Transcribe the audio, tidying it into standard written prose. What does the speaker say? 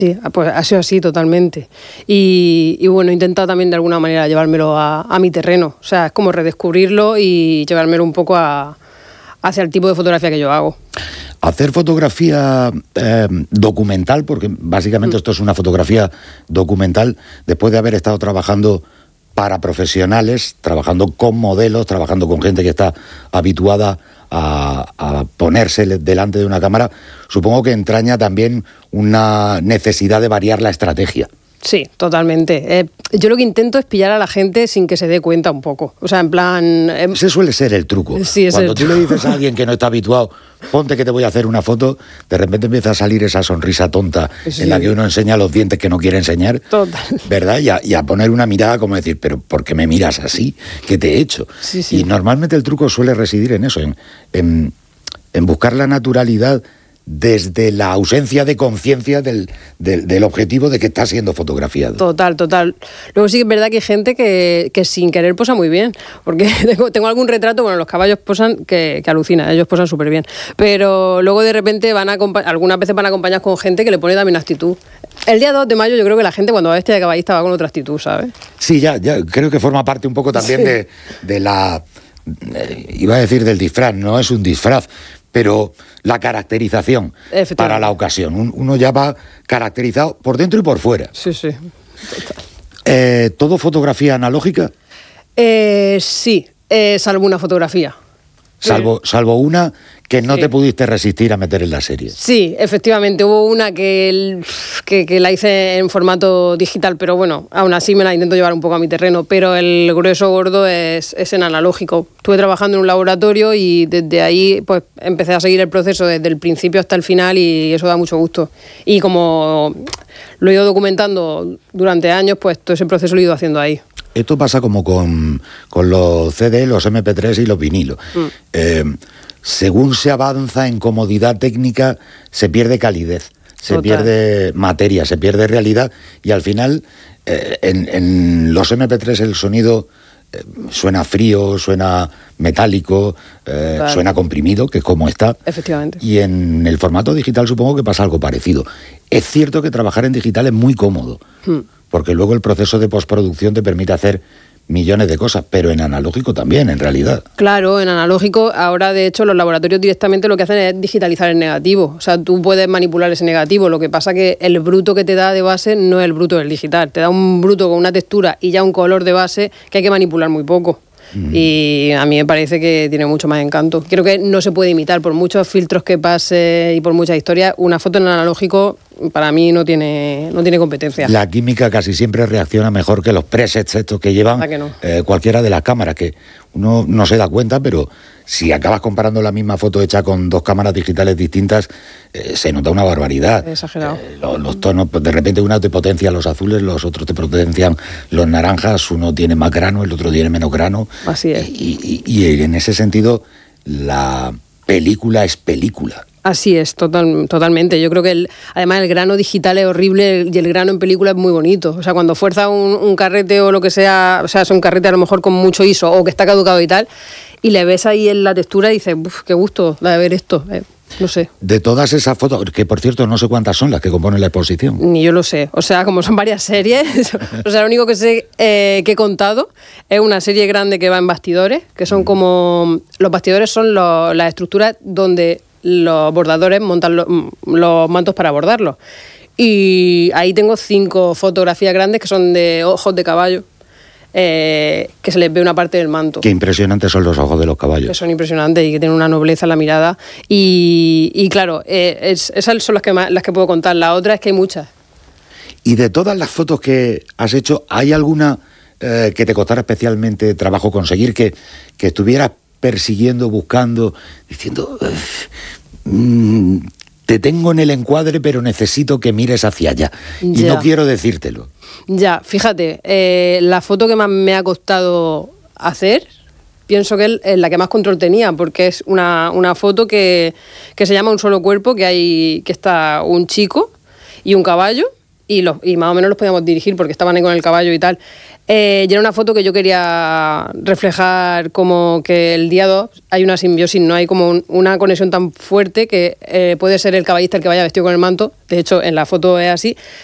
Sí, pues ha sido así totalmente. Y bueno, he intentado también de alguna manera llevármelo a mi terreno. O sea, es como redescubrirlo y llevármelo un poco hacia el tipo de fotografía que yo hago. Hacer fotografía documental, porque básicamente esto es una fotografía documental, después de haber estado trabajando para profesionales, trabajando con modelos, trabajando con gente que está habituada a ponerse delante de una cámara, supongo que entraña también una necesidad de variar la estrategia. Sí, totalmente. Yo lo que intento es pillar a la gente sin que se dé cuenta un poco. O sea, en plan... Ese suele ser el truco. Sí, cuando tú le dices a alguien que no está habituado, ponte que te voy a hacer una foto, de repente empieza a salir esa sonrisa tonta en la que uno enseña los dientes que no quiere enseñar. Total. ¿Verdad? Y a poner una mirada como decir, pero ¿por qué me miras así? ¿Qué te he hecho? Sí. Y normalmente el truco suele residir en eso, en buscar la naturalidad desde la ausencia de conciencia del objetivo de que está siendo fotografiado. Total. Luego sí que es verdad que hay gente que sin querer posa muy bien, porque tengo algún retrato, bueno, los caballos posan que alucina, ellos posan súper bien, pero luego de repente algunas veces van acompañados con gente que le pone también actitud. El día 2 de mayo yo creo que la gente cuando va vestida de caballista va con otra actitud, ¿sabes? Sí, ya creo que forma parte un poco también de la... iba a decir del disfraz, no es un disfraz, pero la caracterización para la ocasión. Uno ya va caracterizado por dentro y por fuera. Sí. ¿Todo fotografía analógica? Sí, salvo una fotografía. Salvo una que no te pudiste resistir a meter en la serie. Sí, efectivamente, hubo una que la hice en formato digital, pero bueno, aún así me la intento llevar un poco a mi terreno, pero el grueso gordo es en analógico. Estuve trabajando en un laboratorio y desde ahí pues empecé a seguir el proceso desde el principio hasta el final y eso da mucho gusto. Y como lo he ido documentando durante años, pues todo ese proceso lo he ido haciendo ahí. Esto pasa como con los CD, los MP3 y los vinilos. Según se avanza en comodidad técnica, se pierde calidez, se pierde materia, se pierde realidad y al final en los MP3 el sonido suena frío, suena metálico, suena comprimido, que es como está. Efectivamente. Y en el formato digital supongo que pasa algo parecido. Es cierto que trabajar en digital es muy cómodo, porque luego el proceso de postproducción te permite hacer millones de cosas, pero en analógico también, en realidad. Claro, en analógico, ahora de hecho los laboratorios directamente lo que hacen es digitalizar el negativo. O sea, tú puedes manipular ese negativo, lo que pasa que el bruto que te da de base no es el bruto del digital. Te da un bruto con una textura y ya un color de base que hay que manipular muy poco. Y a mí me parece que tiene mucho más encanto. Creo que no se puede imitar, por muchos filtros que pase y por muchas historias, una foto en analógico para mí no tiene competencia. La química casi siempre reacciona mejor que los presets estos que llevan cualquiera de las cámaras, que uno no se da cuenta, pero si acabas comparando la misma foto hecha con dos cámaras digitales distintas, se nota una barbaridad. Exagerado. Los tonos, pues de repente uno te potencia los azules, los otros te potencian los naranjas, uno tiene más grano, el otro tiene menos grano. Así es. Y en ese sentido, la película es película. Así es, totalmente. Yo creo que además el grano digital es horrible y el grano en película es muy bonito. O sea, cuando fuerza un carrete o lo que sea, o sea, es un carrete a lo mejor con mucho ISO o que está caducado y tal, y le ves ahí en la textura y dices, qué gusto de ver esto. No sé. De todas esas fotos, que por cierto no sé cuántas son las que componen la exposición. Ni yo lo sé. O sea, como son varias series, o sea, lo único que sé que he contado es una serie grande que va en bastidores, que son como... Los bastidores son las estructuras donde los bordadores montan los mantos para bordarlos. Y ahí tengo 5 fotografías grandes que son de ojos de caballo, que se les ve una parte del manto. Qué impresionantes son los ojos de los caballos. Que son impresionantes y que tienen una nobleza en la mirada. Y claro, esas son las que puedo contar. La otra es que hay muchas. Y de todas las fotos que has hecho, ¿hay alguna que te costara especialmente trabajo conseguir, que estuvieras persiguiendo, buscando, diciendo... te tengo en el encuadre, pero necesito que mires hacia allá. Y no quiero decírtelo. Ya, fíjate, la foto que más me ha costado hacer, pienso que es la que más control tenía, porque es una foto que se llama Un solo cuerpo, que está un chico y un caballo, y más o menos los podíamos dirigir porque estaban ahí con el caballo y tal. Y era una foto que yo quería reflejar como que el día 2 hay una simbiosis, no hay como una conexión tan fuerte que puede ser el caballista el que vaya vestido con el manto, de hecho en la foto es así,